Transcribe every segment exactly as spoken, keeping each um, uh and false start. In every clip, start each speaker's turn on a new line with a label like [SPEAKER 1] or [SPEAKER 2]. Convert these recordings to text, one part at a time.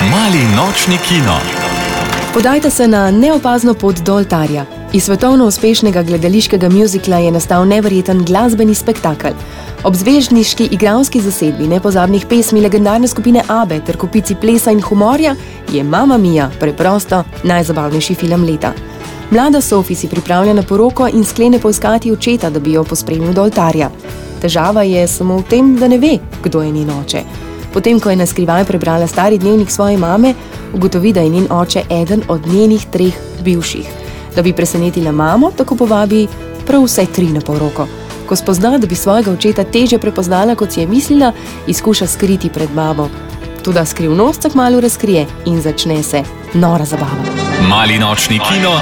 [SPEAKER 1] Mali nočni kino.
[SPEAKER 2] Podajte se na neopazno pot do oltarja. Iz svetovno uspešnega gledališkega mjuzikla je nastal neverjeten glasbeni spektakel. Ob zvezdniški igralski zasedbi nepozabnih pesmi legendarne skupine Abbe ter kupici plesa in humorja je Mamma Mia preprosto najzabavnejši film leta. Mlada Sophie si pripravlja na poroko in sklene poiskati očeta, da bi jo pospremil do oltarja. Težava je samo v tem, da ne ve, kdo je njen oče. Potem, ko je na skrivaj prebrala stari dnevnik svoje mame, ugotovi, da je njen oče eden od njenih treh bivših. Da bi presenetila mamo, tako povabi prav vse tri na poroko. Ko spozna, da bi svojega očeta težje prepoznala, kot si je mislila, izkuša skriti pred mamo. Toda skrivnost se kmalu razkrije in začne se nora zabava.
[SPEAKER 1] Mali nočni kino.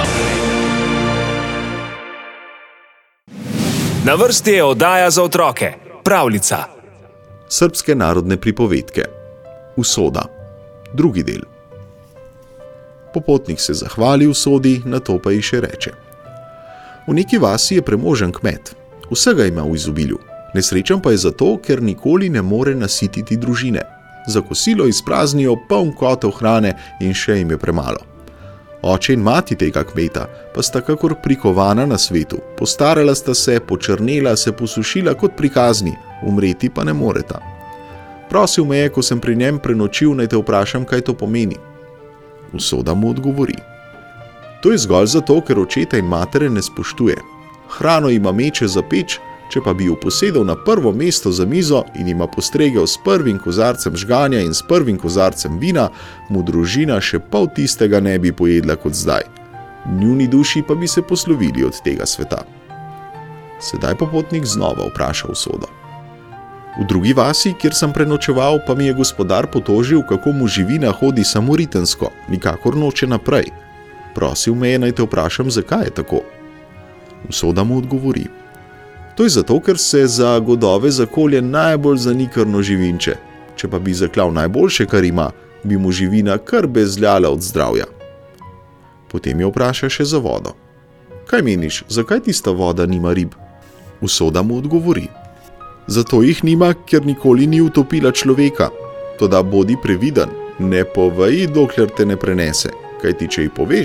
[SPEAKER 3] Na vrsti je oddaja za otroke, pravljica.
[SPEAKER 4] Srbske narodne pripovedke. Usoda. Drugi del. Popotnik se zahvali usodi, nato pa ji še reče. V neki vasi je premožen kmet. Vsega ima v izobilju. Nesrečen pa je zato, ker nikoli ne more nasititi družine. Za kosilo izpraznijo poln kotel hrane in še jim je premalo. Oče in mati tega kmeta pa sta kakor prikovana na svetu. Postarala sta se, počrnela, se posušila kot prikazni, umreti pa ne moreta. Prosil me je, ko sem pri njem prenočil, naj te vprašam, kaj to pomeni. Usoda mu odgovori. To je zgolj zato, ker očeta in matere ne spoštuje. Hrano ima meče za peč, če pa bi jo posedel na prvo mesto za mizo in ima postregel s prvim kozarcem žganja in s prvim kozarcem vina, mu družina še pol tistega ne bi pojedla kot zdaj. Njuni duši pa bi se poslovili od tega sveta. Sedaj popotnik znova vpraša usodo. V drugi vasi, kjer sem prenočeval, pa mi je gospodar potožil, kako mu živina hodi samo ritensko, nikakor noče naprej. Prosil me je, naj te vprašam, zakaj je tako. Usoda mu odgovori. To je zato, ker se za godove zakolje najbolj zanikrno živinče. Če pa bi zaklal najboljše, kar ima, bi mu živina kar bezljala od zdravja. Potem jo vpraša še za vodo. Kaj meniš, zakaj tista voda nima rib? Usoda mu odgovori. Zato jih nima, ker nikoli ni utopila človeka. Toda bodi previden, ne povej, dokler te ne prenese, kajti če ji poveš,